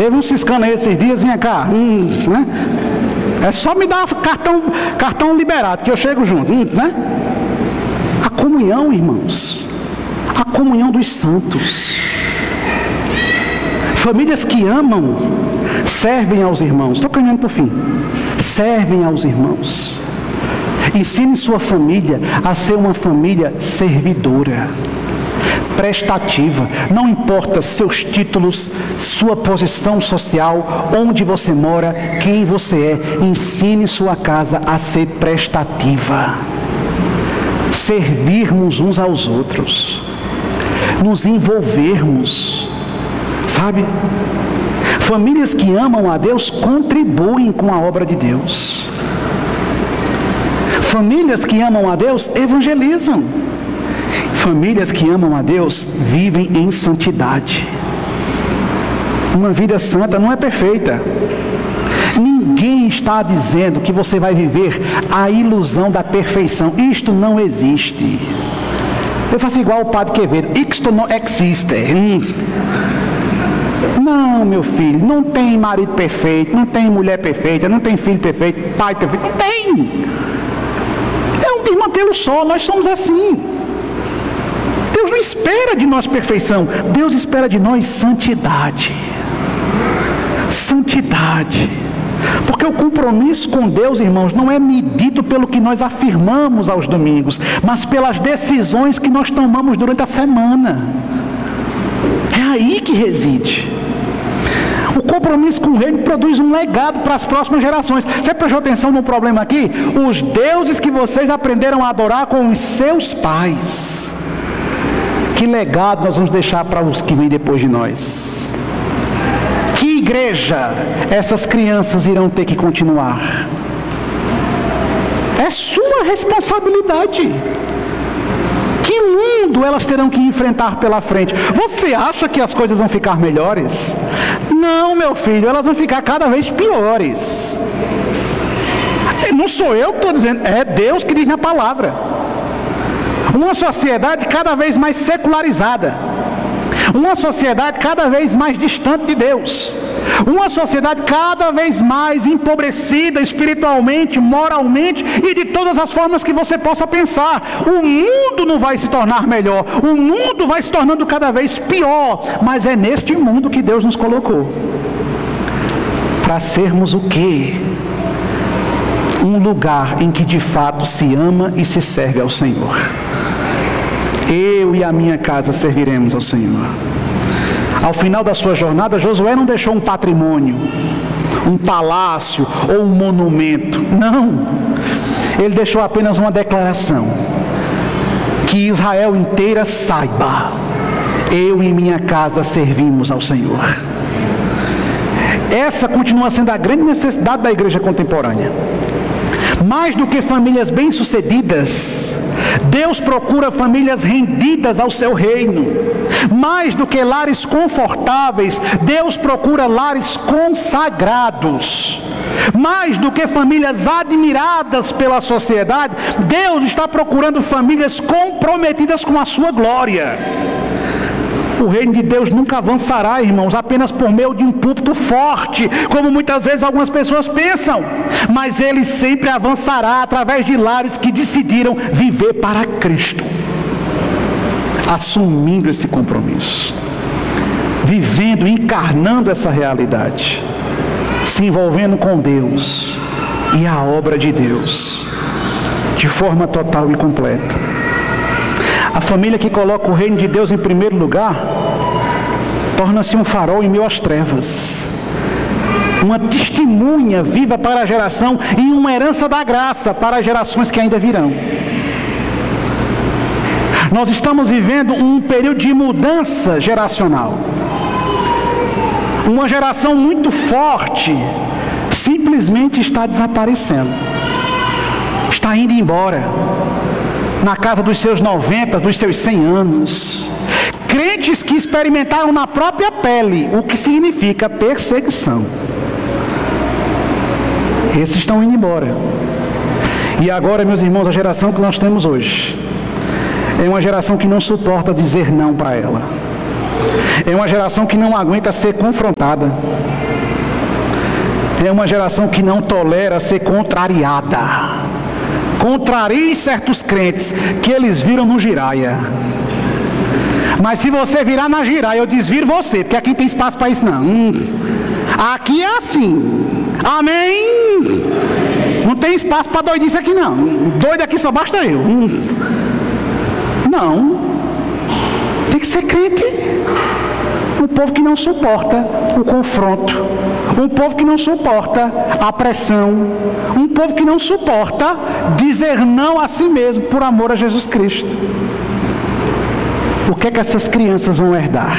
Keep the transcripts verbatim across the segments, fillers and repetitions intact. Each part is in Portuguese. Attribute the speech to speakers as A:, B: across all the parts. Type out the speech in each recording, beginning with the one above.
A: Teve um ciscando aí esses dias, vinha cá, hum, né? É só me dar cartão, cartão liberado, que eu chego junto, hum, né? A comunhão, irmãos, a comunhão dos santos. Famílias que amam, servem aos irmãos. Estou caminhando para o fim. Servem aos irmãos. Ensine sua família a ser uma família servidora, prestativa. Não importa seus títulos, sua posição social, onde você mora, quem você é. Ensine sua casa a ser prestativa. Servirmos uns aos outros. Nos envolvermos. Sabe? Famílias que amam a Deus contribuem com a obra de Deus. Famílias que amam a Deus evangelizam. Famílias que amam a Deus vivem em santidade. Uma vida santa não é perfeita. Ninguém está dizendo que você vai viver a ilusão da perfeição. Isto não existe. Eu faço igual o padre Quevedo. Isto não existe. Hum. Não, meu filho, não tem marido perfeito, não tem mulher perfeita, não tem filho perfeito, pai perfeito. Não tem. É um desmantelo só, nós somos assim. Deus não espera de nós perfeição, Deus espera de nós santidade. Santidade. Porque o compromisso com Deus, irmãos, não é medido pelo que nós afirmamos aos domingos, mas pelas decisões que nós tomamos durante a semana. É aí que reside. O compromisso com o reino produz um legado para as próximas gerações. Você prestou atenção no problema aqui? Os deuses que vocês aprenderam a adorar com os seus pais. Que legado nós vamos deixar para os que vêm depois de nós? Que igreja essas crianças irão ter que continuar? É sua responsabilidade. Que mundo elas terão que enfrentar pela frente? Você acha que as coisas vão ficar melhores? Não, meu filho, elas vão ficar cada vez piores. Não sou eu que estou dizendo, é Deus que diz na palavra. Uma sociedade cada vez mais secularizada. Uma sociedade cada vez mais distante de Deus. Uma sociedade cada vez mais empobrecida espiritualmente, moralmente e de todas as formas que você possa pensar. O mundo não vai se tornar melhor, o mundo vai se tornando cada vez pior, mas é neste mundo que Deus nos colocou. Para sermos o quê? Um lugar em que de fato se ama e se serve ao Senhor. Eu e a minha casa serviremos ao Senhor. Ao final da sua jornada, Josué não deixou um patrimônio, um palácio ou um monumento. Não. Ele deixou apenas uma declaração. Que Israel inteira saiba. Eu e minha casa servimos ao Senhor. Essa continua sendo a grande necessidade da igreja contemporânea. Mais do que famílias bem-sucedidas, Deus procura famílias rendidas ao seu reino. Mais do que lares confortáveis, Deus procura lares consagrados. Mais do que famílias admiradas pela sociedade, Deus está procurando famílias comprometidas com a sua glória. O reino de Deus nunca avançará, irmãos, apenas por meio de um púlpito forte, como muitas vezes algumas pessoas pensam. Mas ele sempre avançará através de lares que decidiram viver para Cristo, assumindo esse compromisso, vivendo, encarnando essa realidade, se envolvendo com Deus e a obra de Deus, de forma total e completa. A família que coloca o reino de Deus em primeiro lugar, torna-se um farol em meio às trevas. Uma testemunha viva para a geração e uma herança da graça para as gerações que ainda virão. Nós estamos vivendo um período de mudança geracional. Uma geração muito forte simplesmente está desaparecendo. Está indo embora. Na casa dos seus noventa, dos seus cem anos. Crentes que experimentaram na própria pele o que significa perseguição. Esses estão indo embora. E agora, meus irmãos, a geração que nós temos hoje é uma geração que não suporta dizer não para ela. É uma geração que não aguenta ser confrontada. É uma geração que não tolera ser contrariada. Contrarie certos crentes que eles viram no giraia. Mas se você virar na giraia, eu desviro você, porque aqui não tem espaço para isso não. Aqui é assim. Amém? Não tem espaço para doidice aqui não. Doido aqui só basta eu. Não. Tem que ser crente. Um povo que não suporta o confronto. Um povo que não suporta a pressão. Um povo que não suporta dizer não a si mesmo por amor a Jesus Cristo. O que é que essas crianças vão herdar?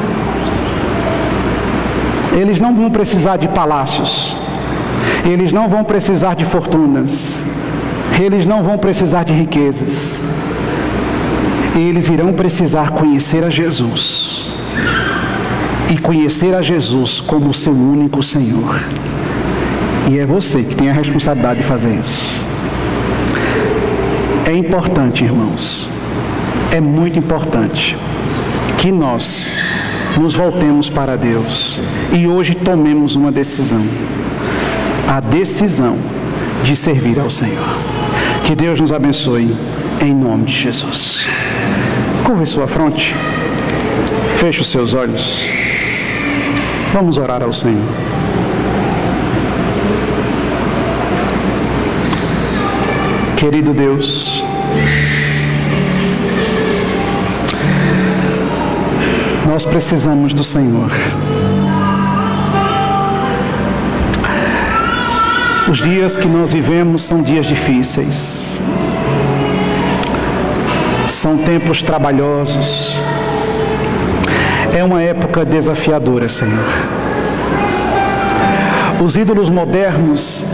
A: Eles não vão precisar de palácios. Eles não vão precisar de fortunas. Eles não vão precisar de riquezas. Eles irão precisar conhecer a Jesus. E conhecer a Jesus como seu único Senhor. E é você que tem a responsabilidade de fazer isso. É importante, irmãos. É muito importante que nós nos voltemos para Deus e hoje tomemos uma decisão. A decisão de servir ao Senhor. Que Deus nos abençoe em nome de Jesus. Curve sua fronte. Feche os seus olhos. Vamos orar ao Senhor. Querido Deus, nós precisamos do Senhor. Os dias que nós vivemos são dias difíceis. São tempos trabalhosos. É uma época desafiadora, Senhor. Os ídolos modernos,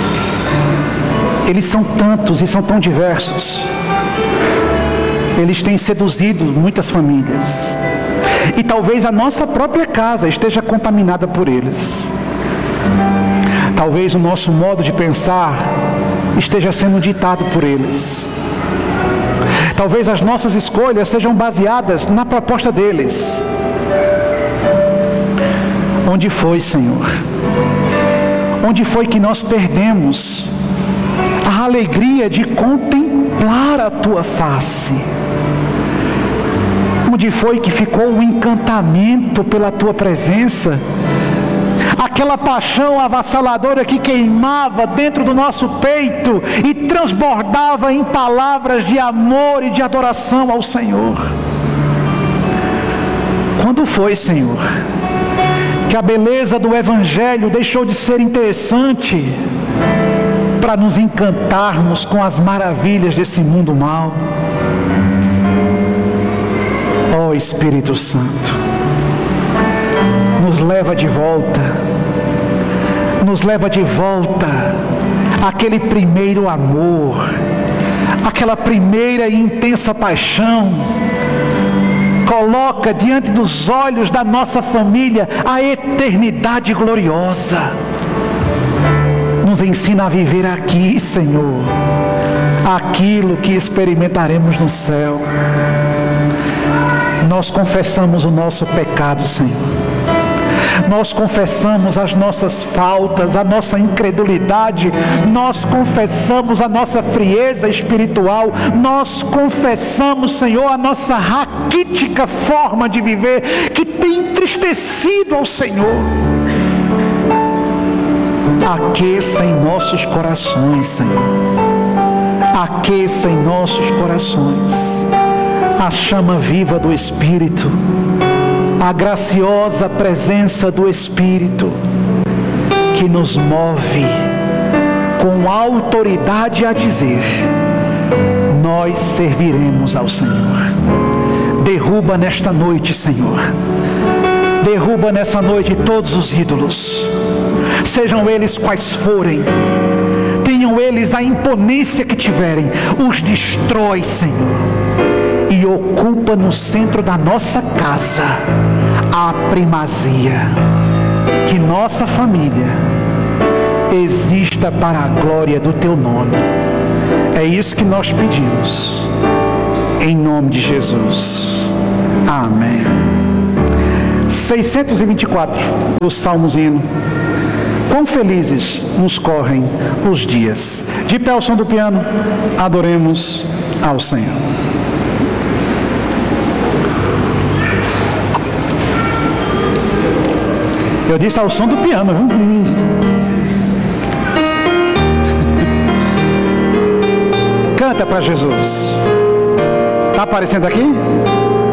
A: eles são tantos e são tão diversos. Eles têm seduzido muitas famílias. E talvez a nossa própria casa esteja contaminada por eles. Talvez o nosso modo de pensar esteja sendo ditado por eles. Talvez as nossas escolhas sejam baseadas na proposta deles. Onde foi, Senhor? Onde foi que nós perdemos a alegria de contemplar a Tua face? Onde foi que ficou o encantamento pela Tua presença? Aquela paixão avassaladora que queimava dentro do nosso peito e transbordava em palavras de amor e de adoração ao Senhor. Quando foi, Senhor, que a beleza do Evangelho deixou de ser interessante para nos encantarmos com as maravilhas desse mundo mau? Ó Espírito Santo, nos leva de volta, nos leva de volta àquele primeiro amor, aquela primeira e intensa paixão. Coloca diante dos olhos da nossa família a eternidade gloriosa. Nos ensina a viver aqui, Senhor, aquilo que experimentaremos no céu. Nós confessamos o nosso pecado, Senhor. Nós confessamos as nossas faltas, a nossa incredulidade, nós confessamos a nossa frieza espiritual, nós confessamos, Senhor, a nossa raquítica forma de viver, que tem entristecido ao Senhor. Aqueça em nossos corações, Senhor. Aqueça em nossos corações a chama viva do Espírito, a graciosa presença do Espírito, que nos move com autoridade a dizer: nós serviremos ao Senhor. Derruba nesta noite, Senhor. Derruba nessa noite todos os ídolos, sejam eles quais forem, tenham eles a imponência que tiverem, os destrói, Senhor. E ocupa no centro da nossa casa a primazia. Que nossa família exista para a glória do Teu nome. É isso que nós pedimos, em nome de Jesus. Amém. seiscentos e vinte e quatro, o Salmozinho. Quão felizes nos correm os dias. De pé ao som do piano, adoremos ao Senhor. Eu disse ao som do piano, viu? Canta para Jesus. Está aparecendo aqui?